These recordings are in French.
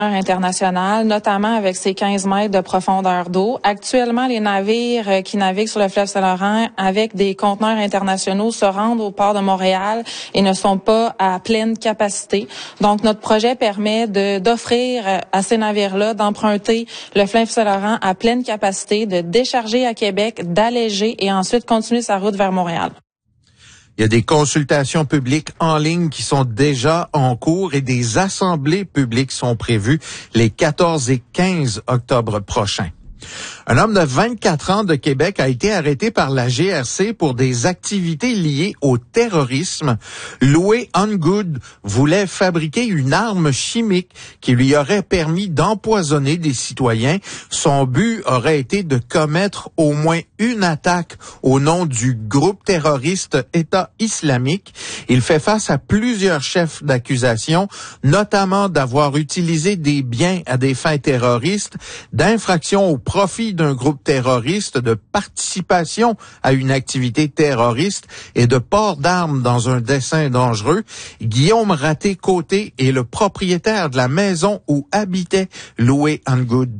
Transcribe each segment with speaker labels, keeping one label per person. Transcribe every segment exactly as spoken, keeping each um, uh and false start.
Speaker 1: internationale, notamment avec ses quinze mètres de profondeur d'eau. Actuellement, les navires qui naviguent sur le fleuve Saint-Laurent avec des conteneurs internationaux se rendent au port de Montréal et ne sont pas à pleine capacité. Donc, notre projet permet de d'offrir à ces navires-là d'emprunter le fleuve Saint-Laurent à pleine capacité, de décharger à Québec, d'alléger et ensuite continuer sa route vers Montréal.
Speaker 2: Il y a des consultations publiques en ligne qui sont déjà en cours et des assemblées publiques sont prévues les quatorze et quinze octobre prochains. Un homme de vingt-quatre ans de Québec a été arrêté par la G R C pour des activités liées au terrorisme. Louis Ungood voulait fabriquer une arme chimique qui lui aurait permis d'empoisonner des citoyens. Son but aurait été de commettre au moins une attaque au nom du groupe terroriste État islamique. Il fait face à plusieurs chefs d'accusation, notamment d'avoir utilisé des biens à des fins terroristes, d'infraction au profit d'un groupe terroriste, de participation à une activité terroriste et de port d'armes dans un dessein dangereux. Guillaume Raté-Côté est le propriétaire de la maison où habitait Louis Ungood.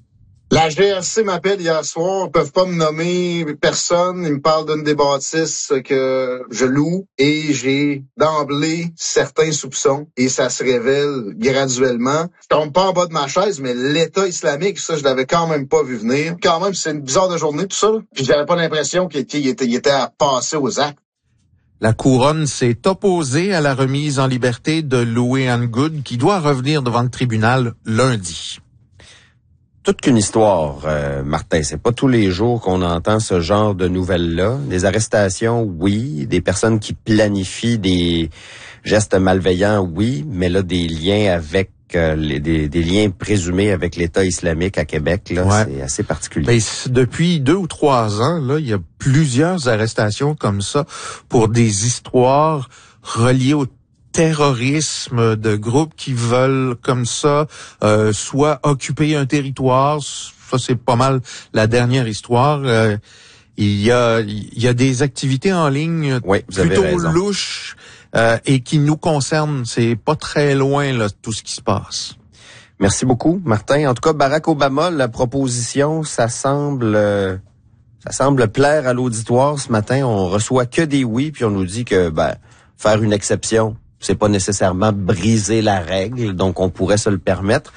Speaker 3: La G R C m'appelle hier soir, ils peuvent pas me nommer personne, ils me parlent d'une des bâtisses que je loue et j'ai d'emblée certains soupçons et ça se révèle graduellement. Je tombe pas en bas de ma chaise, mais l'État islamique, ça je l'avais quand même pas vu venir. Quand même, c'est une bizarre de journée tout ça, puis j'avais pas l'impression qu'il était, il était, il était à passer aux actes.
Speaker 2: La couronne s'est opposée à la remise en liberté de Louis Ungood qui doit revenir devant le tribunal lundi.
Speaker 4: Toute qu'une histoire, euh, Martin. C'est pas tous les jours qu'on entend ce genre de nouvelles-là. Des arrestations, oui. Des personnes qui planifient des gestes malveillants, oui. Mais là, des liens avec euh, les, des, des liens présumés avec l'État islamique à Québec, là, ouais. C'est assez particulier.
Speaker 2: Ben, depuis deux ou trois ans, là, il y a plusieurs arrestations comme ça pour des histoires reliées au terrorisme, de groupes qui veulent comme ça euh, soit occuper un territoire. Ça, c'est pas mal la dernière histoire. Euh, il y a il y a des activités en ligne
Speaker 4: oui,
Speaker 2: plutôt louches euh, et qui nous concernent. C'est pas très loin là tout ce qui se passe.
Speaker 4: Merci beaucoup, Martin. En tout cas, Barack Obama, la proposition, ça semble euh, ça semble plaire à l'auditoire. Ce matin, on reçoit que des oui, puis on nous dit que ben faire une exception, c'est pas nécessairement briser la règle, donc on pourrait se le permettre.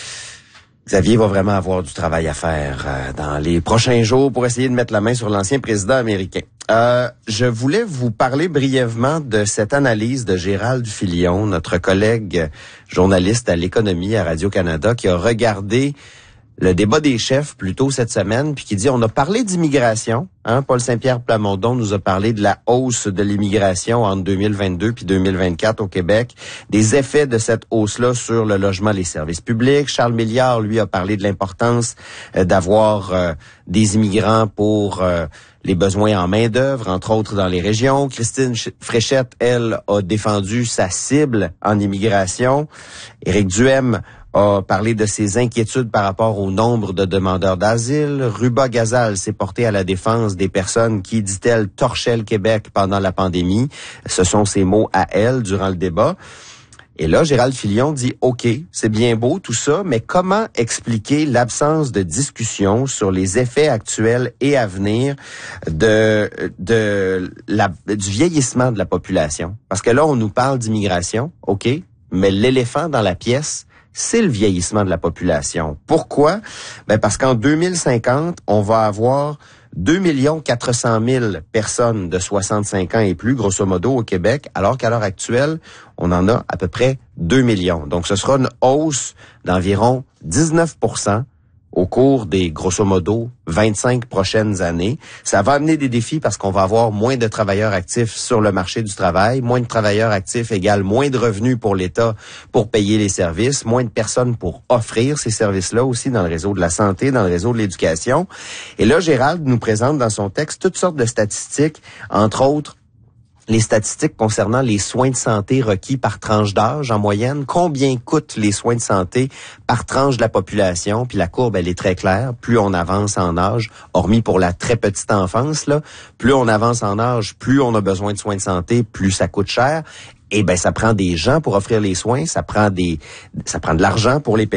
Speaker 4: Xavier va vraiment avoir du travail à faire euh, dans les prochains jours pour essayer de mettre la main sur l'ancien président américain. Euh, je voulais vous parler brièvement de cette analyse de Gérald Filion, notre collègue journaliste à l'économie à Radio-Canada, qui a regardé le débat des chefs plus tôt cette semaine, puis qui dit, on a parlé d'immigration, hein, Paul Saint-Pierre Plamondon nous a parlé de la hausse de l'immigration entre deux mille vingt-deux puis deux mille vingt-quatre au Québec, des effets de cette hausse-là sur le logement, les services publics. Charles Milliard, lui, a parlé de l'importance euh, d'avoir euh, des immigrants pour euh, les besoins en main-d'œuvre, entre autres dans les régions. Christine Fréchette, elle, a défendu sa cible en immigration. Éric Duhem a parlé de ses inquiétudes par rapport au nombre de demandeurs d'asile. Ruba Gazal s'est portée à la défense des personnes qui, dit-elle, torchaient le Québec pendant la pandémie. Ce sont ses mots à elle durant le débat. Et là, Gérald Filion dit, OK, c'est bien beau tout ça, mais comment expliquer l'absence de discussion sur les effets actuels et à venir de, de la, du vieillissement de la population? Parce que là, on nous parle d'immigration, OK, mais l'éléphant dans la pièce, c'est le vieillissement de la population. Pourquoi? Ben parce qu'en deux mille cinquante, on va avoir deux millions quatre cent mille personnes de soixante-cinq ans et plus, grosso modo, au Québec, alors qu'à l'heure actuelle, on en a à peu près deux millions. Donc, ce sera une hausse d'environ dix-neuf pour cent au cours des, grosso modo, vingt-cinq prochaines années. Ça va amener des défis parce qu'on va avoir moins de travailleurs actifs sur le marché du travail. Moins de travailleurs actifs égale moins de revenus pour l'État pour payer les services, moins de personnes pour offrir ces services-là aussi dans le réseau de la santé, dans le réseau de l'éducation. Et là, Gérald nous présente dans son texte toutes sortes de statistiques, entre autres les statistiques concernant les soins de santé requis par tranche d'âge en moyenne. Combien coûtent les soins de santé par tranche de la population? Puis la courbe, elle est très claire. Plus on avance en âge, hormis pour la très petite enfance, là, plus on avance en âge, plus on a besoin de soins de santé, plus ça coûte cher. eh ben ça prend des gens pour offrir les soins, ça prend des ça prend de l'argent pour les payer.